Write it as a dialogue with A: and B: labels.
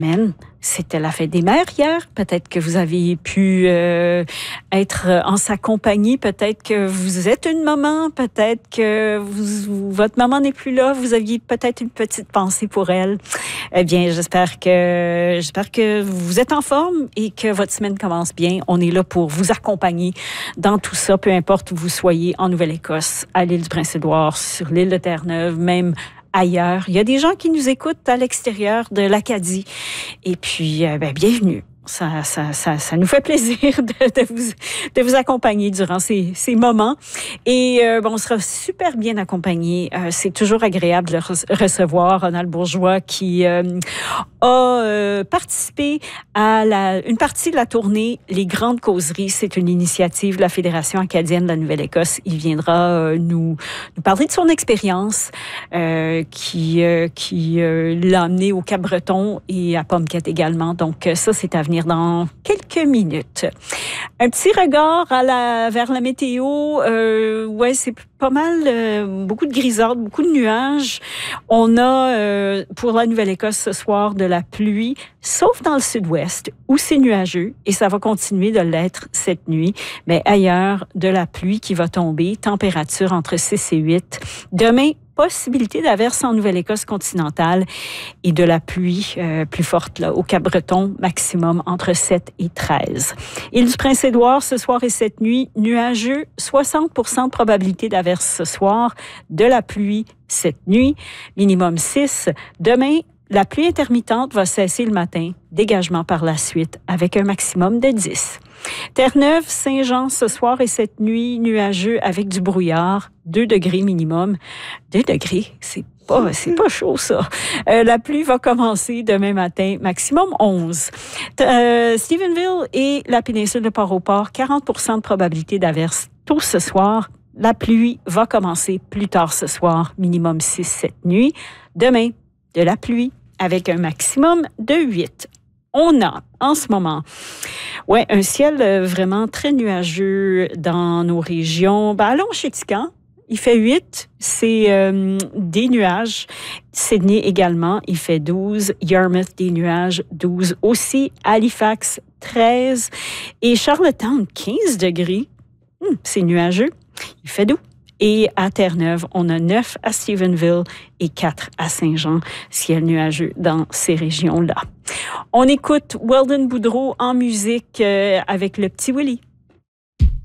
A: semaine. C'était la fête des mères hier. Peut-être que vous avez pu être en sa compagnie. Peut-être que vous êtes une maman. Peut-être que votre maman n'est plus là. Vous aviez peut-être une petite pensée pour elle. Eh bien, j'espère que vous êtes en forme et que votre semaine commence bien. On est là pour vous accompagner dans tout ça, peu importe où vous soyez, en Nouvelle-Écosse, à l'île du Prince-Édouard, sur l'île de Terre-Neuve, même ailleurs. Il y a des gens qui nous écoutent à l'extérieur de l'Acadie. Et puis, bienvenue. Ça nous fait plaisir de vous accompagner durant ces moments. Et on sera super bien accompagnés. C'est toujours agréable de recevoir Ronald Bourgeois qui a participé à une partie de la tournée Les Grandes Causeries. C'est une initiative de la Fédération acadienne de la Nouvelle-Écosse. Il viendra nous parler de son expérience qui l'a amené au Cap-Breton et à Pomquet également. Donc ça, c'est à venir dans quelques minutes. Un petit regard vers la météo. C'est pas mal, beaucoup de grisardes, beaucoup de nuages. On a pour la Nouvelle-Écosse ce soir de la pluie, sauf dans le sud-ouest où c'est nuageux et ça va continuer de l'être cette nuit. Mais ailleurs, de la pluie qui va tomber, température entre 6 et 8. Demain, possibilité d'averse en Nouvelle-Écosse continentale et de la pluie plus forte là, au Cap-Breton, maximum entre 7 et 13. Île du Prince-Édouard, ce soir et cette nuit, nuageux, 60% de probabilité d'averse ce soir, de la pluie cette nuit, minimum 6. Demain, la pluie intermittente va cesser le matin, dégagement par la suite avec un maximum de 10. Terre-Neuve, Saint-Jean, ce soir et cette nuit, nuageux avec du brouillard, 2 degrés minimum. 2 degrés, c'est pas chaud, ça. La pluie va commencer demain matin, maximum 11. Stephenville et la péninsule de Port-au-Port, 40% de probabilité d'averse tôt ce soir. La pluie va commencer plus tard ce soir, minimum 6 cette nuit. Demain, de la pluie avec un maximum de 8. On a, en ce moment, un ciel vraiment très nuageux dans nos régions. Allons chez Tican, il fait 8, c'est des nuages. Sydney également, il fait 12. Yarmouth, des nuages, 12 aussi. Halifax, 13. Et Charlottetown, 15 degrés. C'est nuageux, il fait doux. Et à Terre-Neuve, on a 9 à Stephenville et 4 à Saint-Jean, ciel nuageux dans ces régions-là. On écoute Weldon Boudreau en musique avec le Petit Willy.